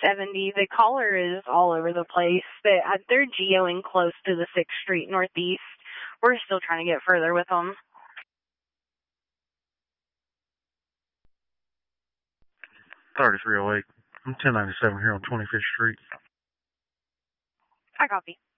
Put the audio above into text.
70. The caller is all over the place. They're geoing close to the 6th Street Northeast. We're still trying to get further with them. 3308. I'm 1097 here on 25th Street. I copy.